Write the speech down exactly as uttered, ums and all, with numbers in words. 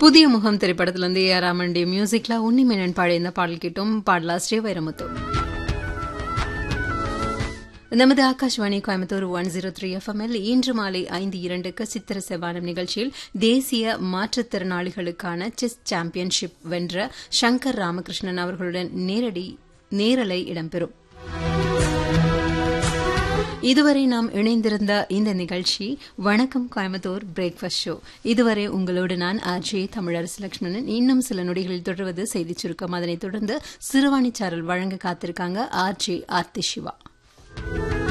புதிய முகம் திரைப்படத்திலிருந்து ஏ ஆர் ராமனுடைய மியூசிக்ல உன்னி மேனன் பாடிய இந்த பாடல் கேட்டும் பாடலா ஸ்ரீ வைரமுத்து. நமது Akashvani Coimbatore one zero three எஃப்எம்எல் இன்று மாலை ஐந்து இரண்டுக்கு சித்திர செவ்வானம் நிகழ்ச்சியில் தேசிய மாற்றுத்திறனாளிகளுக்கான செஸ் சாம்பியன்ஷிப் வென்ற சங்கர் ராமகிருஷ்ணன் அவர்களுடன் நேரடி நேரலை இடம்பெறும். இதுவரை நாம் இணைந்திருந்த இந்த நிகழ்ச்சி வணக்கம் கோயம்புத்தூர் பிரேக்ஃபாஸ்ட் ஷோ. இதுவரை உங்களோடு நான் ஆர்ஜே தமிழரசு லட்சுமணன். இன்னும் சில நொடிகளில் தொடர்வது செய்திச் சுருக்கம். அதனைத் தொடர்ந்து சிறுவாணி சாரல் வழங்க காத்திருக்காங்க ஆர்ஜே ஆர்த்தி சிவா.